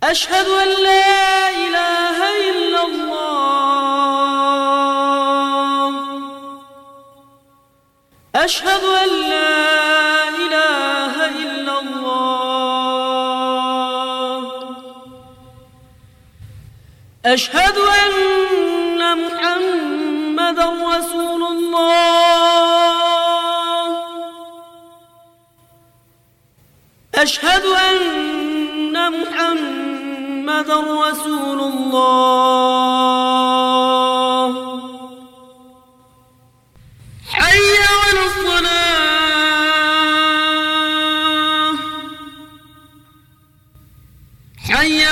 أشهد أن لا إله إلا الله. أشهد أن لا إله إلا الله. أشهد أن محمدًا رسول الله. أشهد أن محمدًا رسول الله.